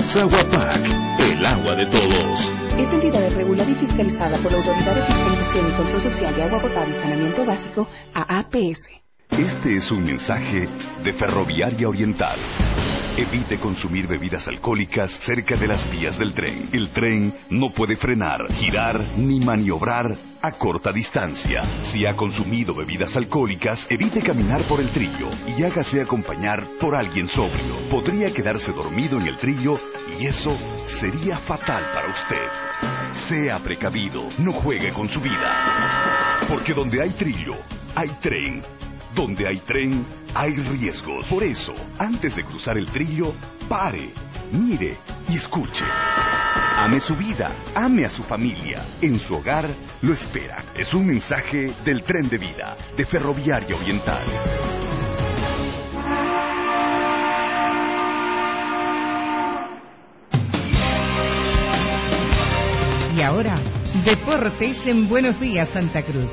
Consaguapac, el agua de todos. Esta entidad es regulada y fiscalizada por la Autoridad de Fiscalización y Control Social de Agua Potable y Saneamiento Básico, AAPS. Este es un mensaje de Ferroviaria Oriental. Evite consumir bebidas alcohólicas cerca de las vías del tren. El tren no puede frenar, girar ni maniobrar a corta distancia. Si ha consumido bebidas alcohólicas, evite caminar por el trillo y hágase acompañar por alguien sobrio. Podría quedarse dormido en el trillo y eso sería fatal para usted. Sea precavido, no juegue con su vida. Porque donde hay trillo, hay tren. Donde hay tren, hay riesgos. Por eso, antes de cruzar el trillo, pare, mire y escuche. Ame su vida, ame a su familia. En su hogar lo espera. Es un mensaje del Tren de Vida, de Ferroviaria Oriental. Y ahora, deportes en Buenos Días, Santa Cruz.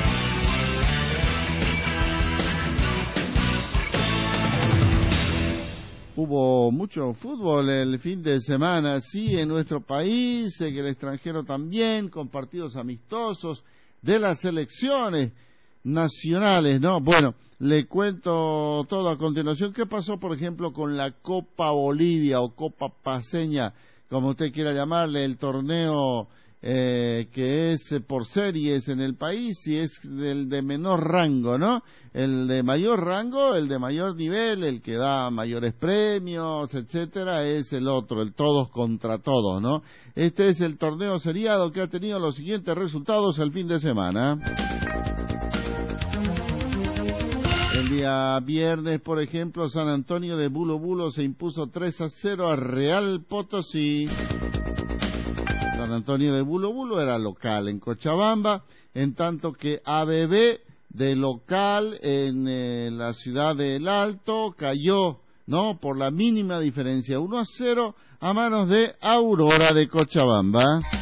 Hubo mucho fútbol el fin de semana, sí, en nuestro país, en el extranjero también, con partidos amistosos de las selecciones nacionales, ¿no? Bueno, le cuento todo a continuación. ¿Qué pasó, por ejemplo, con la Copa Bolivia o Copa Paceña, como usted quiera llamarle, el torneo que es por series en el país y es el de menor rango, ¿no? El de mayor rango, el de mayor nivel, el que da mayores premios, etcétera, es el otro, el todos contra todos, ¿no? Este es el torneo seriado que ha tenido los siguientes resultados el fin de semana. El día viernes, por ejemplo, San Antonio de Bulo Bulo se impuso 3-0 a Real Potosí. San Antonio de Bulo Bulo era local en Cochabamba, en tanto que ABB de local en la ciudad del Alto cayó, ¿no? Por la mínima diferencia, 1-0 a manos de Aurora de Cochabamba.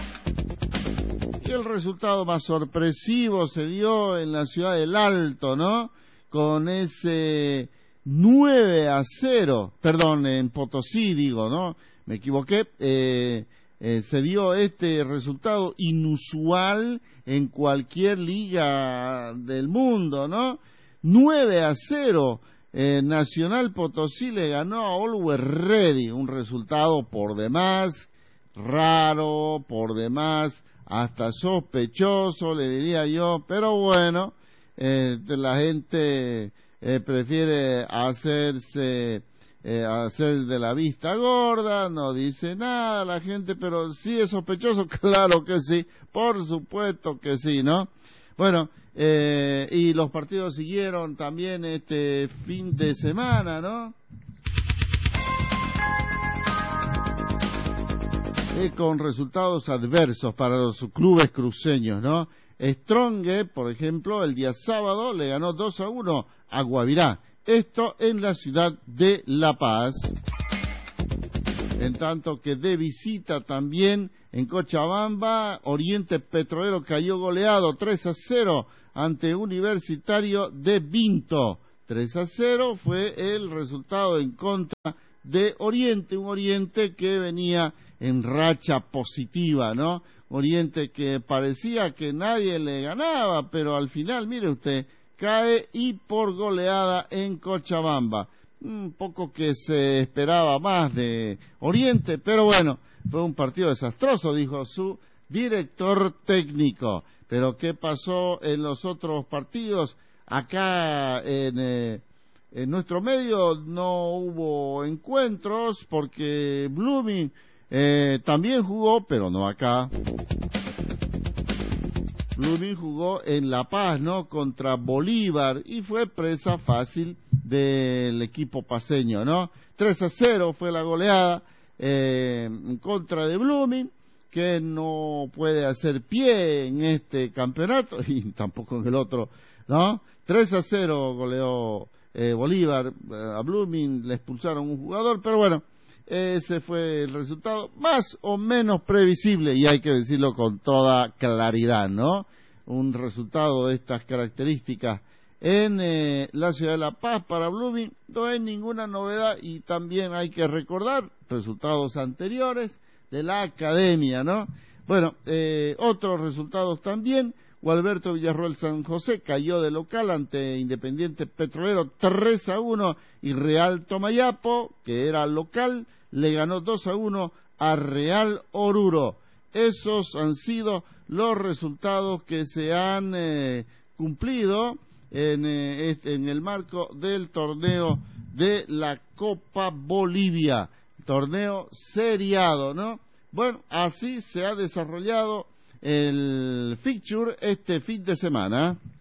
Y el resultado más sorpresivo se dio en la ciudad del Alto, ¿no? Con ese 9-0, perdón, en Potosí digo, ¿no? Me equivoqué, se dio este resultado inusual en cualquier liga del mundo, ¿no? 9-0, Nacional Potosí le ganó a Always Ready, un resultado por demás raro, por demás hasta sospechoso, le diría yo, pero bueno, la gente prefiere hacer de la vista gorda, no dice nada la gente, pero sí es sospechoso, claro que sí, por supuesto que sí, ¿no? Bueno, y los partidos siguieron también este fin de semana, ¿no? Con resultados adversos para los clubes cruceños, ¿no? Strong, por ejemplo, el día sábado le ganó 2-1 a Guavirá. Esto en la ciudad de La Paz. En tanto que de visita también en Cochabamba, Oriente Petrolero cayó goleado 3-0 ante Universitario de Vinto. 3-0 fue el resultado en contra de Oriente, un Oriente que venía en racha positiva, ¿no? Oriente que parecía que nadie le ganaba, pero al final, mire usted, cae y por goleada en Cochabamba. Un poco que se esperaba más de Oriente, pero bueno, fue un partido desastroso, dijo su director técnico. Pero ¿qué pasó en los otros partidos? Acá en nuestro medio no hubo encuentros porque Blooming también jugó, pero no acá. Blooming jugó en La Paz, ¿no? Contra Bolívar y fue presa fácil del equipo paceño, ¿no? 3-0 fue la goleada en contra de Blooming, que no puede hacer pie en este campeonato y tampoco en el otro, ¿no? 3-0 goleó Bolívar a Blooming, le expulsaron un jugador, pero bueno, ese fue el resultado más o menos previsible y hay que decirlo con toda claridad, ¿no? Un resultado de estas características en la ciudad de La Paz para Blooming. No hay ninguna novedad y también hay que recordar resultados anteriores de la academia, ¿no? Bueno, otros resultados también. Gualberto Villarroel San José cayó de local ante Independiente Petrolero 3-1 y Real Tomayapo, que era local, le ganó 2-1 a Real Oruro. Esos han sido los resultados que se han cumplido en el marco del torneo de la Copa Bolivia, torneo seriado, ¿no? Bueno, así se ha desarrollado el fixture este fin de semana.